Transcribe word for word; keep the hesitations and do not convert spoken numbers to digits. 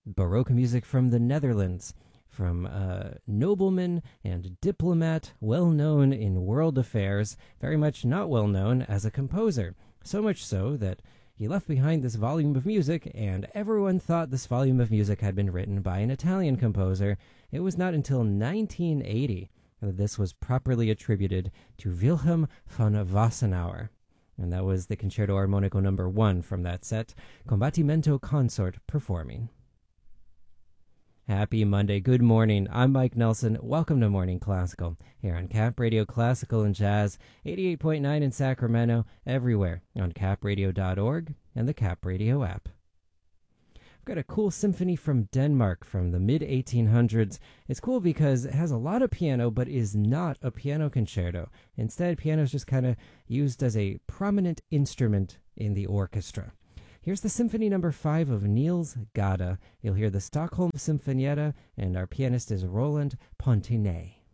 Baroque music from the Netherlands, from a nobleman and diplomat well known in world affairs, very much not well known as a composer. So much so that he left behind this volume of music, and everyone thought this volume of music had been written by an Italian composer. It was not until nineteen eighty that this was properly attributed to Wilhelm von Wassenaar. And that was the Concerto Armonico number one from that set, Combattimento Consort, performing. Happy Monday. Good morning. I'm Mike Nelson. Welcome to Morning Classical here on Cap Radio Classical and Jazz, eighty-eight point nine in Sacramento, everywhere on cap radio dot org and the Cap Radio app. I've got a cool symphony from Denmark from the mid eighteen hundreds. It's cool because it has a lot of piano, but is not a piano concerto. Instead, piano is just kind of used as a prominent instrument in the orchestra. Here's the Symphony Number five of Niels Gade. You'll hear the Stockholm Symfonietta, and our pianist is Roland Pontinet.